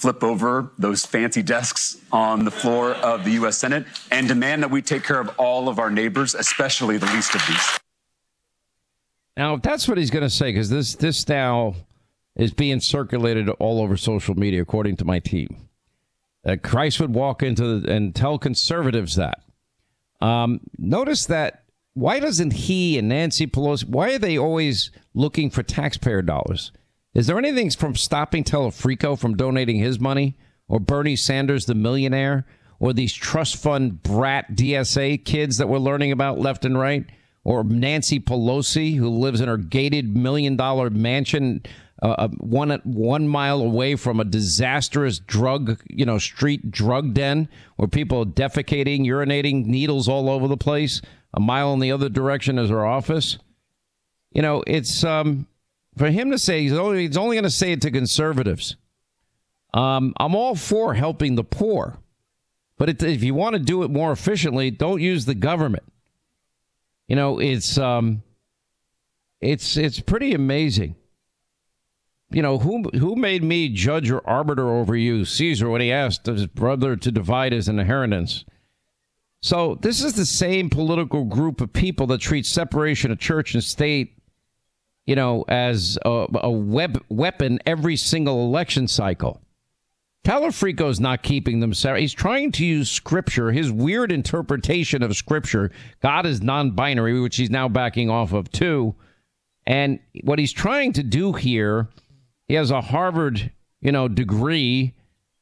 flip over those fancy desks on the floor of the U.S. Senate and demand that we take care of all of our neighbors, especially the least of these. Now, if that's what he's going to say, because this now is being circulated all over social media, according to my team, that Christ would walk into and tell conservatives that. Notice that, why doesn't he and Nancy Pelosi, why are they always looking for taxpayer dollars? Is there anything from stopping Telefrico from donating his money, or Bernie Sanders, the millionaire, or these trust fund brat DSA kids that we're learning about left and right, or Nancy Pelosi, who lives in her gated $1 million mansion 1 mile away from a disastrous street drug den where people are defecating, urinating, needles all over the place. A mile in the other direction is her office. It's for him to say he's only going to say it to conservatives. I'm all for helping the poor, but if you want to do it more efficiently, don't use the government. It's pretty amazing. Who made me judge or arbiter over you, Caesar, when he asked his brother to divide his inheritance? So this is the same political group of people that treat separation of church and state, as a weapon every single election cycle. Telefrico's not keeping them separate. He's trying to use Scripture, his weird interpretation of Scripture. God is non-binary, which he's now backing off of, too. And what he's trying to do here, he has a Harvard, degree,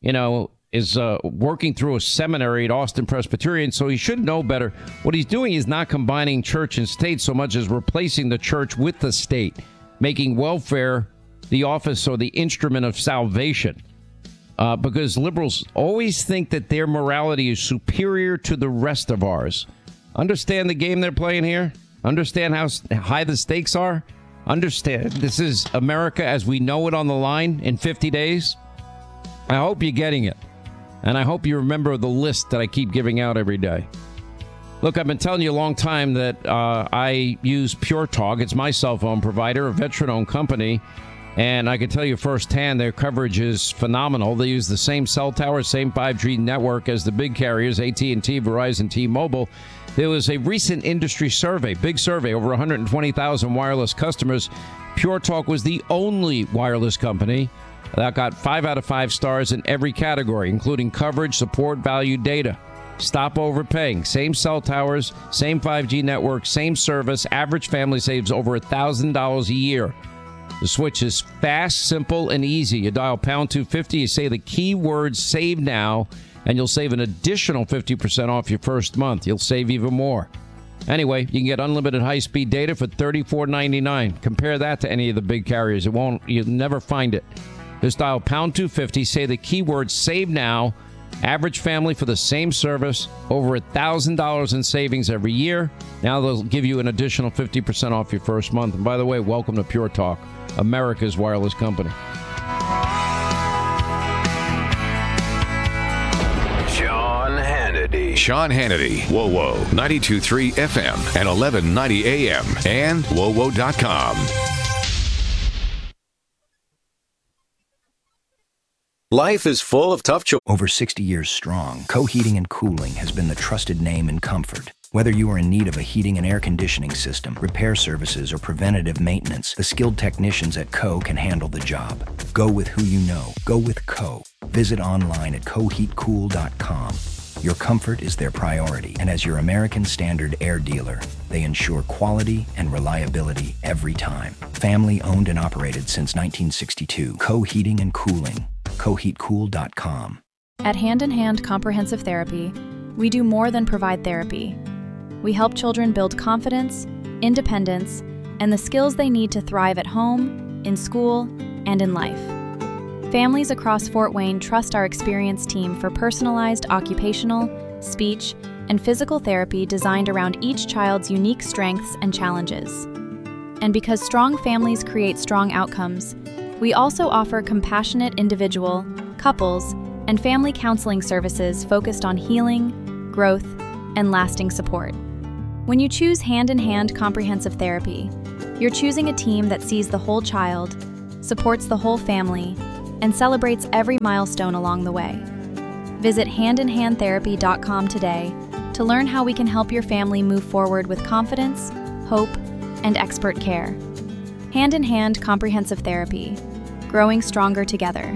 is working through a seminary at Austin Presbyterian, so he should know better. What he's doing is not combining church and state so much as replacing the church with the state, making welfare the office or the instrument of salvation. Because liberals always think that their morality is superior to the rest of ours. Understand the game they're playing here? Understand how high the stakes are? Understand this is America as we know it on the line in 50 days? I hope you're getting it. And I hope you remember the list that I keep giving out every day. Look, I've been telling you a long time that I use Pure Talk. It's my cell phone provider, a veteran-owned company. And I can tell you firsthand, their coverage is phenomenal. They use the same cell tower, same 5G network as the big carriers, AT&T, Verizon, T-Mobile. There was a recent industry survey, big survey, over 120,000 wireless customers. Pure Talk was the only wireless company that got 5 out of 5 stars in every category, including coverage, support, value, data. Stop overpaying. Same cell towers, same 5G network, same service. Average family saves over $1,000 a year. The switch is fast, simple, and easy. You dial pound 250, you say the keyword save now, and you'll save an additional 50% off your first month. You'll save even more. Anyway, you can get unlimited high-speed data for $34.99. Compare that to any of the big carriers. You'll never find it. Just dial pound 250, say the keyword save now. Average family for the same service, over $1,000 in savings every year. Now they'll give you an additional 50% off your first month. And by the way, welcome to Pure Talk, America's wireless company. Sean Hannity, WOWO, 92.3 FM and 1190 AM and WOWO.com. Life is full of tough choices. Over 60 years strong, Co Heating and Cooling has been the trusted name in comfort. Whether you are in need of a heating and air conditioning system, repair services, or preventative maintenance, the skilled technicians at Co can handle the job. Go with who you know. Go with Co. Visit online at coheatcool.com. Your comfort is their priority, and as your American Standard air dealer, they ensure quality and reliability every time. Family owned and operated since 1962. Co Heating and Cooling. coheatcool.com. At Hand in Hand Comprehensive Therapy, we do more than provide therapy. We help children build confidence, independence, and the skills they need to thrive at home, in school, and in life. Families across Fort Wayne trust our experienced team for personalized occupational, speech, and physical therapy designed around each child's unique strengths and challenges. And because strong families create strong outcomes, we also offer compassionate individual, couples, and family counseling services focused on healing, growth, and lasting support. When you choose Hand in Hand Comprehensive Therapy, you're choosing a team that sees the whole child, supports the whole family, and celebrates every milestone along the way. Visit handinhandtherapy.com today to learn how we can help your family move forward with confidence, hope, and expert care. Hand in Hand Comprehensive Therapy, growing stronger together.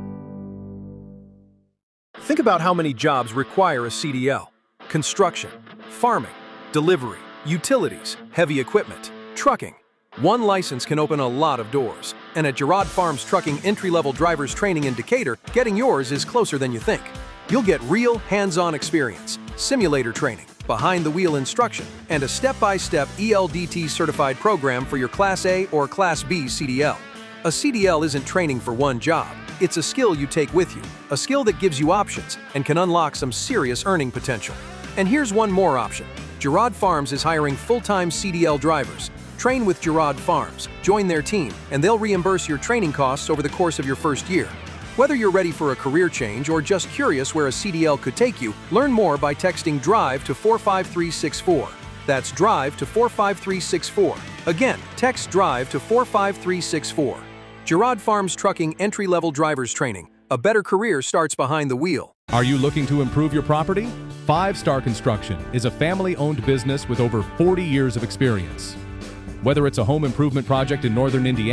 Think about how many jobs require a CDL. Construction, farming, delivery, utilities, heavy equipment, trucking. One license can open a lot of doors. And at Girard Farms Trucking Entry-Level Drivers Training in Decatur, getting yours is closer than you think. You'll get real hands-on experience, simulator training, behind-the-wheel instruction, and a step-by-step ELDT-certified program for your Class A or Class B CDL. A CDL isn't training for one job. It's a skill you take with you, a skill that gives you options and can unlock some serious earning potential. And here's one more option. Girard Farms is hiring full-time CDL drivers. Train with Girard Farms, join their team, and they'll reimburse your training costs over the course of your first year. Whether you're ready for a career change or just curious where a CDL could take you, learn more by texting DRIVE to 45364. That's DRIVE to 45364. Again, text DRIVE to 45364. Girard Farms Trucking Entry-Level Drivers Training. A better career starts behind the wheel. Are you looking to improve your property? 5 Star Construction is a family-owned business with over 40 years of experience. Whether it's a home improvement project in northern Indiana,